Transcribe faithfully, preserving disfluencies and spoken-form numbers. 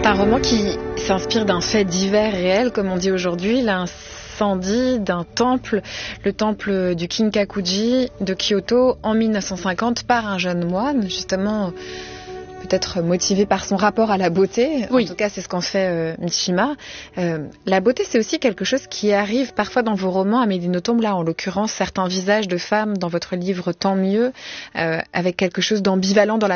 C'est un roman qui s'inspire d'un fait divers réel, comme on dit aujourd'hui, l'incendie d'un temple, le temple du Kinkakuji de Kyoto en mille neuf cent cinquante par un jeune moine, justement peut-être motivé par son rapport à la beauté. Oui. En tout cas, c'est ce qu'en fait euh, Mishima. Euh, la beauté, c'est aussi quelque chose qui arrive parfois dans vos romans, Amélie Nothomb, là, en l'occurrence, certains visages de femmes dans votre livre Tant mieux, euh, avec quelque chose d'ambivalent dans la